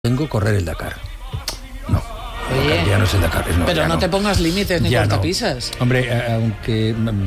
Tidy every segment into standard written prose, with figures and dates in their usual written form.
Tengo correr el Dakar. No. Oye, ya no es el Dakar. No, pero no te pongas límites ni cortapisas. No. Hombre, aunque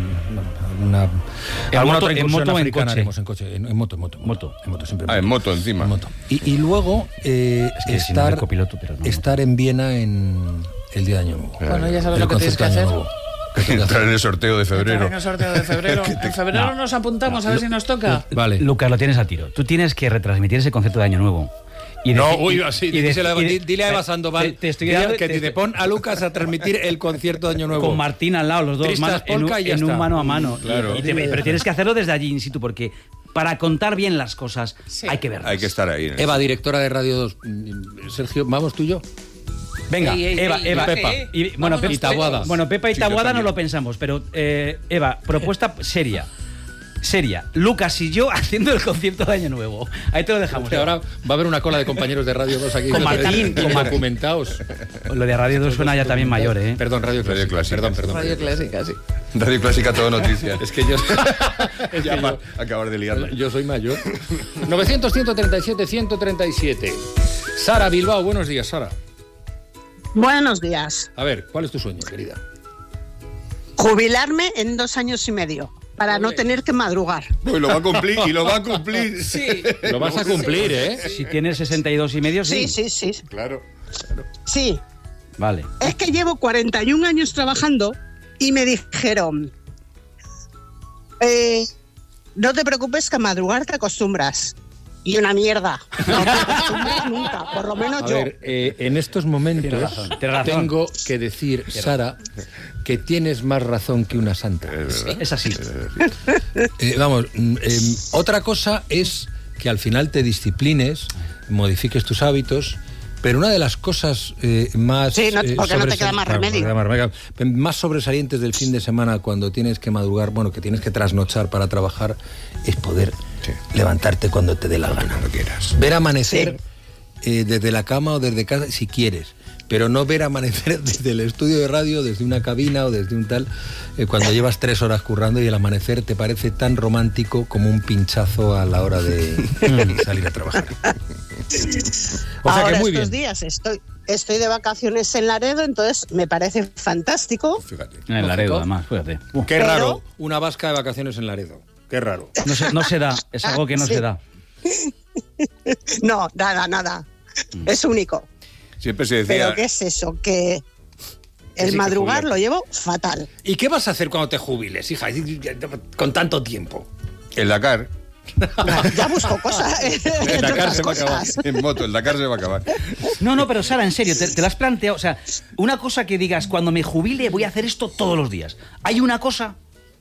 alguna otra incursión africana haremos en coche. En moto siempre. En moto encima. En moto. Y luego estar, copiloto, pero no. estar en Viena en el día de Año Nuevo. Bueno, ya sabes lo que tienes que hacer. Entrar en el sorteo de febrero. En el sorteo de febrero. En febrero nos apuntamos a ver si nos toca. Vale. Lucas, lo tienes a tiro. Tú tienes que retransmitir ese concepto de Año Nuevo. Dile a Eva Sandoval que te pon a Lucas a transmitir el concierto de Año Nuevo. Con Martín al lado, los dos en un mano a mano. Claro. Pero tienes que hacerlo desde allí in situ, porque para contar bien las cosas hay que verlas. Hay que estar ahí. Eva, directora de Radio 2. Sergio, ¿vamos tú y yo? Venga, Eva, y Pepa. Y Taboada. Bueno, Pepa y Taboada no lo pensamos, pero Eva, propuesta seria. Lucas y yo haciendo el concierto de Año Nuevo. Ahí te lo dejamos. Ahora va a haber una cola de compañeros de Radio 2 aquí. Con Martín, documentados. Lo de Radio 2 suena ya también mayor, ¿eh? Perdón, Radio Clásica. Perdón. Radio Clásica, sí. Radio Clásica, todo noticias. Es que yo... acabar de liarla. Yo soy mayor. 900-137-137. Sara Bilbao, buenos días, Sara. Buenos días. A ver, ¿cuál es tu sueño, querida? Jubilarme en 2 años y medio, para no tener que madrugar. Uy, lo va a cumplir. Sí. Lo vas a cumplir, ¿eh? Si tienes 62 y medio, sí. Sí. Claro. Sí. Vale. Es que llevo 41 años trabajando y me dijeron, no te preocupes que a madrugar te acostumbras. Y una mierda. No te acostumbras nunca, por lo menos yo. A ver, en estos momentos Tienes razón. tengo que decir, Sara, que tienes más razón que una santa. Es así. Otra cosa es que al final te disciplines, modifiques tus hábitos, pero una de las cosas más... Sí, porque no te queda más remedio. Más sobresalientes del fin de semana cuando tienes que madrugar, que tienes que trasnochar para trabajar, es poder levantarte cuando te dé la gana. Cuando quieras. Ver amanecer desde la cama o desde casa, si quieres, pero no ver amanecer desde el estudio de radio, desde una cabina o desde un tal, cuando llevas 3 horas currando y el amanecer te parece tan romántico como un pinchazo a la hora de salir a trabajar. Ahora, que muy estos días estoy de vacaciones en Laredo, entonces me parece fantástico. Fíjate. En Laredo, además, fíjate. Qué raro, una vasca de vacaciones en Laredo. Qué raro. No se da, es algo que no se da. No, nada. Es único. Siempre se decía... ¿Pero qué es eso? Que el madrugar lo llevo fatal. ¿Y qué vas a hacer cuando te jubiles, hija, con tanto tiempo? El Dakar. Ya busco cosas. El Dakar se va a acabar. En moto, el Dakar se va a acabar. No, pero Sara, en serio, te lo has planteado. O sea, una cosa que digas, cuando me jubile voy a hacer esto todos los días. ¿Hay una cosa?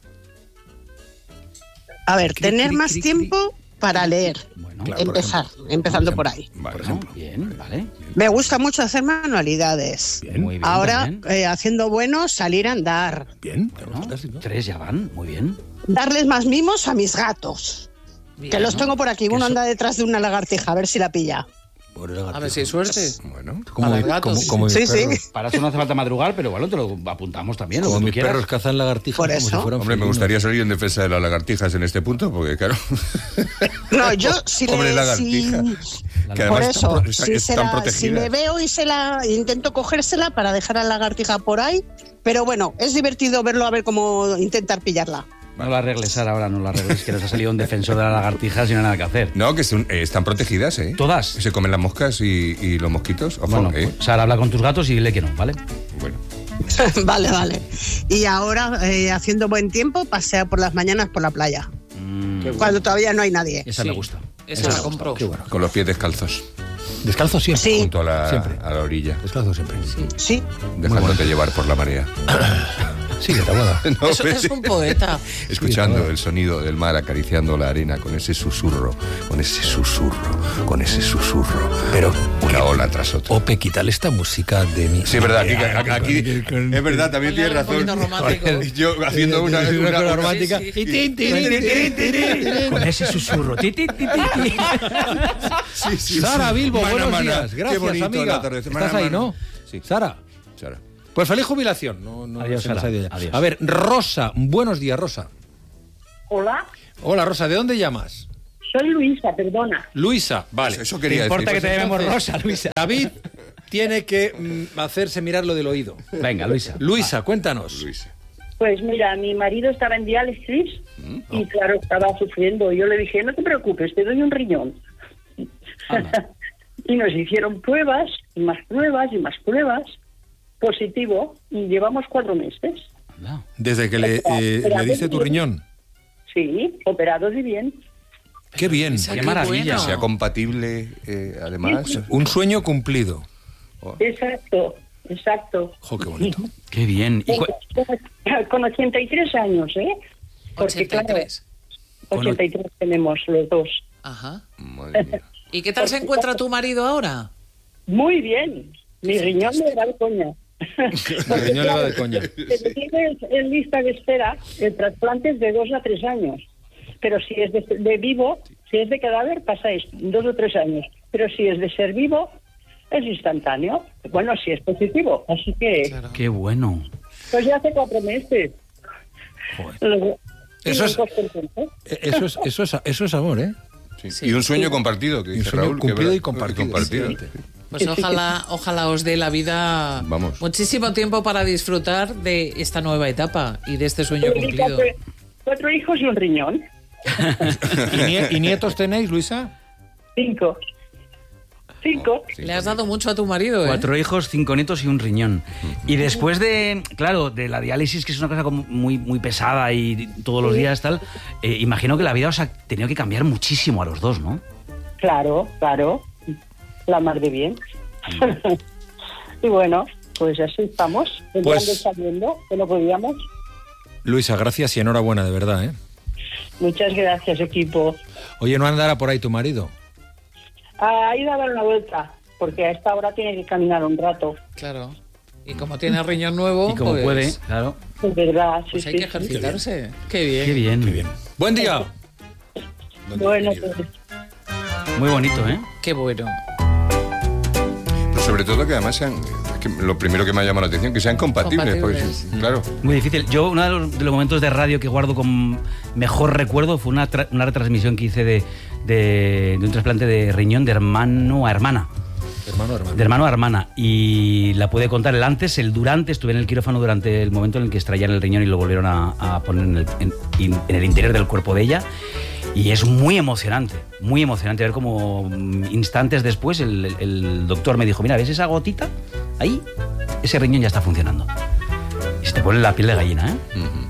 A ver, tener más tiempo para leer. Bueno, claro, empezando por ahí. Vale. Por ejemplo. Bien, vale. Me gusta mucho hacer manualidades. Muy bien. Ahora, bien. haciendo bueno, salir a andar. Bien, Bueno, fantástico. 3 ya van, muy bien. Darles más mimos a mis gatos. Bien, Que los ¿no? tengo por aquí. Uno anda detrás de una lagartija, a ver si la pilla. A ver si hay suerte. Bueno. Como Para los gatos. como mis Sí. perros. Para eso no hace falta madrugar, pero bueno, te lo apuntamos también. Como lo que tú mis quieras. perros cazan lagartijas Por como eso. si fueran Hombre, me felinos. gustaría salir en defensa de las lagartijas en este punto, porque claro... No, yo si Pobre le... lagartija. Que Por además eso, están si protegidas. le veo y intento cogérsela para dejar a la lagartija por ahí, pero bueno, es divertido verlo, a ver cómo intentar pillarla. No la arregles, Sara, ahora no la arregles, que nos ha salido un defensor de las lagartijas y no hay nada que hacer. No, que están protegidas, ¿eh? ¿Todas? Se comen las moscas y los mosquitos. Ojo, Bueno, pues, Sara, habla con tus gatos y dile que no, ¿vale? Bueno. Vale. Y ahora, haciendo buen tiempo, pasea por las mañanas por la playa, cuando todavía no hay nadie. Esa Sí. me gusta. Esa la compro. Qué bueno. Con los pies descalzos. Descalzo siempre. Sí. Junto a Siempre. la orilla. Descalzo siempre. Sí. Dejándote llevar por la marea. Sí, que te aguada. No, Eso es un poeta. Escuchando el sonido del mar acariciando la arena con ese susurro. Pero Una ola tras otra. Ope, quítale esta música de mi... Sí, es verdad, aquí es verdad, también tienes Un poquito razón. romántico. Yo haciendo una cosa romántica. Sí, sí. Y tin, tin, tin, tin, tin. Con ese susurro. Ti, ti, ti, ti, ti. Sí. Sara Bilbo, Mana, buenos mana. días. Qué Gracias, bonito el amiga. atardecer. Estás Mana, ahí, mana. ¿no? Sí. Sara. Pues feliz jubilación. No, Adiós, se nos Sara. ha ido ya. Adiós. A ver, Rosa. Buenos días, Rosa. Hola, Hola, Rosa. ¿De dónde llamas? Soy Luisa, perdona. Luisa, vale. Eso ¿Te quería importa decir. que te llamemos Rosa, Luisa? David tiene que hacerse mirar lo del oído. Venga, Luisa. Luisa, cuéntanos. Luisa. Pues mira, mi marido estaba en diálisis y claro, estaba sufriendo. Yo le dije, no te preocupes, te doy un riñón. Y nos hicieron pruebas, y más pruebas, y más pruebas. Positivo, y llevamos 4 meses. Desde que le diste tu riñón. Sí, operados y bien. Qué bien. Qué maravilla. bueno. Sea compatible, además. Un sueño cumplido. Exacto, exacto. Jo, qué bonito. Qué bien. Con 83 años, ¿eh? Porque, 83. Claro, 83 tenemos los dos. Ajá. Madre mía. ¿Y qué tal se encuentra tu marido ahora? Muy bien. Mi riñón me da de coña. El riñón le va de coña. Se tiene en lista de espera el trasplante es de 2 a 3 años. Pero si es de vivo, si es de cadáver, pasa 2 o 3 años. Pero si es de ser vivo, es instantáneo. Bueno, si es positivo. Así que, Claro. Qué bueno. pues ya hace 4 meses. Joder. Eso es amor, ¿eh? Sí. Sí. Y un sueño compartido, que Un dice sueño Raúl. que cumplido verdad, y compartido. Sí. Pues ojalá os dé la vida Vamos. muchísimo tiempo para disfrutar de esta nueva etapa y de este sueño cumplido. 4 hijos y un riñón. ¿Y nietos tenéis, Luisa? 5. 5. Le has dado mucho a tu marido, ¿eh? 4 hijos, 5 nietos y un riñón. Y después de, claro, de la diálisis, que es una cosa como muy pesada y todos los días tal, imagino que la vida os ha tenido que cambiar muchísimo a los dos, ¿no? Claro, claro. La mar de bien. Y bueno, pues así estamos. Pues- Saliendo, que no podíamos. Luisa, gracias y enhorabuena, de verdad, ¿eh? Muchas gracias, equipo. Oye, ¿no andará por ahí tu marido? Ha ido a dar una vuelta, porque a esta hora tiene que caminar un rato. Claro. Y como tiene riñón nuevo, Y como pues, puede, claro. Es verdad, sí, pues hay sí. que ejercitarse. Qué bien. Qué bien. Muy bien. Buen día. Bueno, querido. pues Muy bonito, ¿eh? Qué bueno. Pero sobre todo que además sean, es que lo primero que me ha llamado la atención, que sean compatibles. Compatibles. Porque, claro. Muy difícil. Yo, uno de los momentos de radio que guardo con mejor recuerdo fue una retransmisión que hice de un trasplante de riñón de hermano a hermana. De hermano a hermana. Y la pude contar el antes, el durante. Estuve en el quirófano durante el momento en el que extraían el riñón y lo volvieron a poner en el interior del cuerpo de ella. Y es muy emocionante ver cómo instantes después el doctor me dijo, mira, ¿ves esa gotita? Ahí, ese riñón ya está funcionando. Y se te pone la piel de gallina, ¿eh?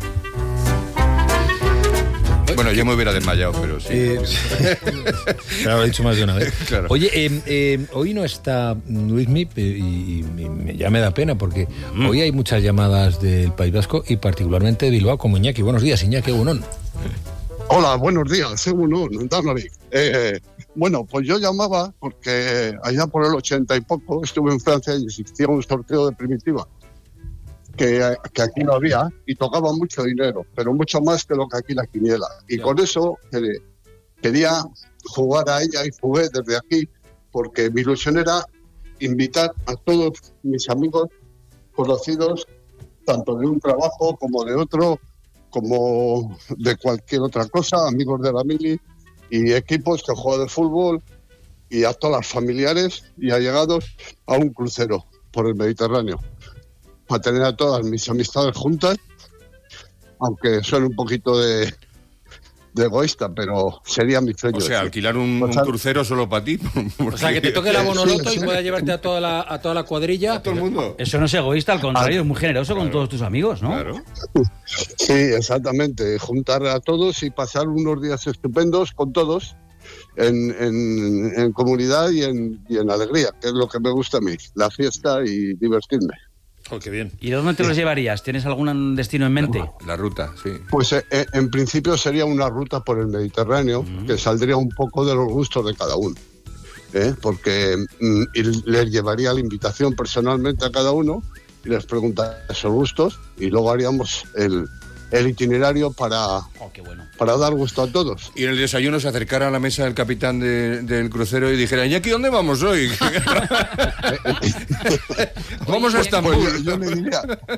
Bueno, yo me hubiera desmayado, pero sí. Te lo he dicho más de una vez. Claro. Oye, hoy no está Luismi y ya me da pena porque hoy hay muchas llamadas del País Vasco y particularmente de Bilbao como Iñaki. Buenos días, Iñaki Egunon. Hola, buenos días, según bueno, pues yo llamaba porque allá por el 80 y poco estuve en Francia y existía un sorteo de primitiva que aquí no había y tocaba mucho dinero, pero mucho más que lo que aquí la quiniela. Y con eso quería jugar a ella y jugué desde aquí porque mi ilusión era invitar a todos mis amigos conocidos, tanto de un trabajo como de otro, como de cualquier otra cosa, amigos de la mili y equipos que juegan de fútbol y a todas las familiares y allegados a un crucero por el Mediterráneo para tener a todas mis amistades juntas, aunque suene un poquito de egoísta, pero sería mi sueño. O sea, alquilar un crucero solo para ti. O sea, que te toque la Bonoloto y puedas llevarte a toda la cuadrilla. A todo el mundo. Eso no es egoísta, al contrario, es muy generoso con todos tus amigos, ¿no? Claro. Sí, exactamente. Juntar a todos y pasar unos días estupendos con todos en comunidad y en alegría, que es lo que me gusta a mí, la fiesta y divertirme. Oh, qué bien. ¿Y dónde te los llevarías? ¿Tienes algún destino en mente? La ruta, sí. Pues en principio sería una ruta por el Mediterráneo que saldría un poco de los gustos de cada uno, porque les llevaría la invitación personalmente a cada uno y les preguntaría sus gustos y luego haríamos el itinerario para dar gusto a todos. Y en el desayuno se acercara a la mesa del capitán del crucero y dijera, ¿y aquí dónde vamos hoy? Vamos a Estambul. Pues yo le diría,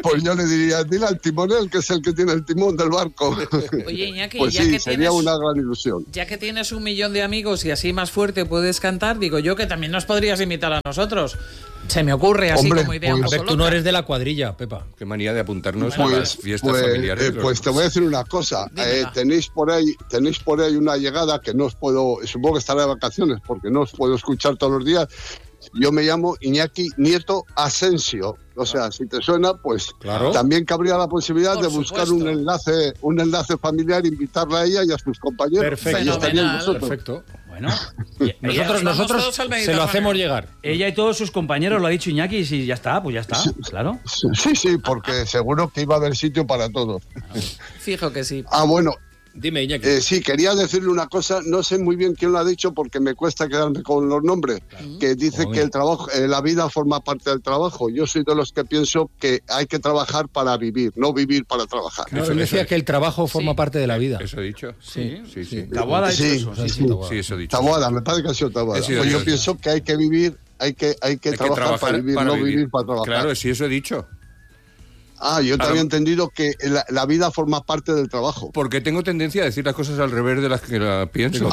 Pues yo le diría, dile al timonel, que es el que tiene el timón del barco. Oye, Iñaki, pues ya sí, que sería una gran ilusión. Ya que tienes 1 millón de amigos y así más fuerte puedes cantar, digo yo que también nos podrías invitar a nosotros. Se me ocurre así como idea. A ver, tú no eres de la cuadrilla, Pepa. Qué manía de apuntarnos a las fiestas familiares. Pues te voy a decir una cosa. Tenéis por ahí una llegada que no os puedo, supongo que estará de vacaciones porque no os puedo escuchar todos los días. Yo me llamo Iñaki Nieto Asensio. O sea, si te suena, pues también cabría la posibilidad de buscar un enlace familiar, invitarla a ella y a sus compañeros. Perfecto. Bueno, nosotros se lo hacemos llegar. Ella y todos sus compañeros, lo ha dicho Iñaki, y si ya está, pues ya está, claro. Sí, porque seguro que iba a haber sitio para todos. Fijo que sí. Bueno. Dime, Iñaki. Sí, quería decirle una cosa, no sé muy bien quién lo ha dicho porque me cuesta quedarme con los nombres, que dice que el trabajo, la vida forma parte del trabajo. Yo soy de los que pienso que hay que trabajar para vivir, no vivir para trabajar. No, él decía que el trabajo forma parte de la vida. Eso he dicho. Sí. Taboada ha dicho eso. Sí, eso he dicho. Taboada, me parece que ha sido Taboada. Pues yo pienso que hay que vivir, hay que trabajar para vivir, no vivir para trabajar. Claro, sí, eso he dicho. Yo te había entendido que la vida forma parte del trabajo. Porque tengo tendencia a decir las cosas al revés de las que la pienso.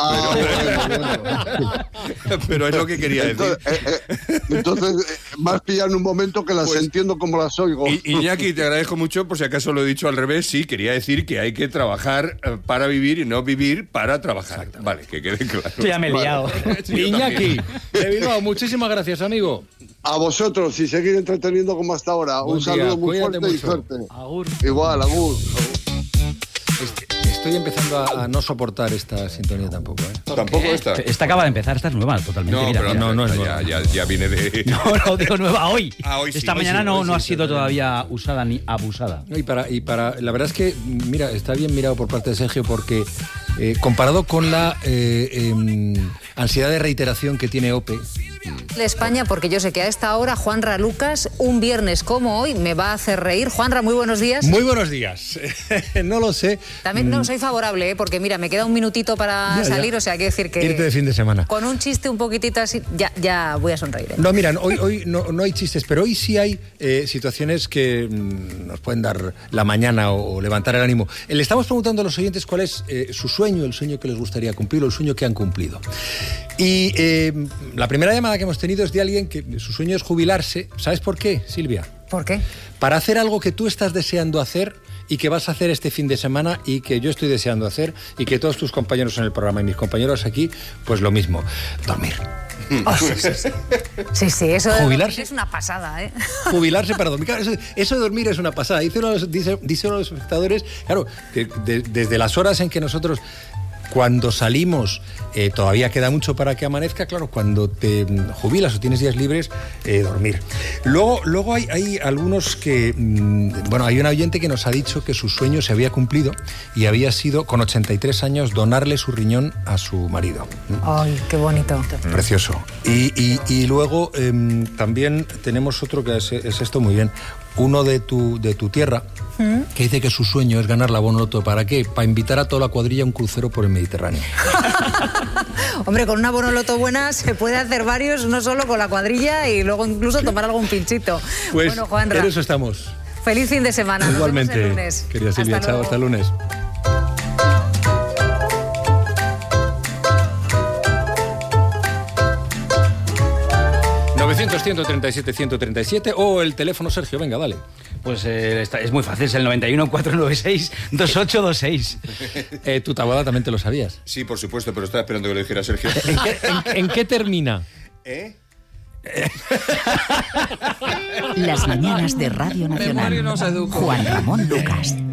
Pero es lo que quería decir. Entonces más pillan un momento que las entiendo como las oigo. Iñaki, te agradezco mucho, por si acaso lo he dicho al revés. Sí, quería decir que hay que trabajar para vivir y no vivir para trabajar. Vale, que quede claro. Ya me he liado. Iñaki, de Bilbao, muchísimas gracias, amigo. A vosotros y seguir entreteniendo como hasta ahora. Un saludo muy fuerte y suerte. Agur. Igual, agur. Estoy empezando a no soportar esta sintonía tampoco, ¿eh? Tampoco esta. Esta acaba de empezar, esta es nueva, totalmente. No, mira, pero mira. no es nueva. Ya viene de... No, digo nueva hoy. Hoy sí, esta mañana no ha sido todavía usada ni abusada. Y para la verdad es que, mira, está bien mirado por parte de Sergio porque comparado con la ansiedad de reiteración que tiene OPE, de España, porque yo sé que a esta hora Juanra Lucas, un viernes como hoy, me va a hacer reír. Juanra, muy buenos días. Muy buenos días. No lo sé. También no soy favorable, porque mira, me queda un minutito para salir, o sea, quiero decir que... Irte de fin de semana. Con un chiste un poquitito así, ya voy a sonreír. No, mira, hoy no hay chistes, pero hoy sí hay situaciones que nos pueden dar la mañana o levantar el ánimo. Le estamos preguntando a los oyentes cuál es su sueño, el sueño que les gustaría cumplir o el sueño que han cumplido. Y la primera llamada que hemos tenido es de alguien que su sueño es jubilarse. ¿Sabes por qué, Silvia? ¿Por qué? Para hacer algo que tú estás deseando hacer y que vas a hacer este fin de semana y que yo estoy deseando hacer y que todos tus compañeros en el programa y mis compañeros aquí, pues lo mismo, dormir. Oh, sí, eso de jubilarse es una pasada, ¿eh? Jubilarse para dormir. Claro, eso de dormir es una pasada. Dice uno de los espectadores, claro, desde las horas en que nosotros... Cuando salimos todavía queda mucho para que amanezca, claro, cuando te jubilas o tienes días libres, dormir. Luego hay algunos que, hay un oyente que nos ha dicho que su sueño se había cumplido y había sido, con 83 años, donarle su riñón a su marido. ¡Ay, qué bonito! Precioso. Y luego también tenemos otro que es esto muy bien. Uno de tu tierra, que dice que su sueño es ganar la Bonoloto. ¿Para qué? Para invitar a toda la cuadrilla a un crucero por el Mediterráneo. Hombre, con una Bonoloto buena se puede hacer varios, no solo con la cuadrilla y luego incluso tomar algún pinchito. Pues bueno, Juanra, en eso estamos. Feliz fin de semana. Igualmente. Nos vemos el lunes. Querida Silvia, chao, hasta el lunes. ...900-137-137 o el teléfono, Sergio, venga, dale. Pues es muy fácil, es el 91-496-2826. Tu tabuada también te lo sabías. Sí, por supuesto, pero estaba esperando que lo dijera Sergio. ¿En qué termina? Las mañanas de Radio Nacional. Juan Ramón Lucas.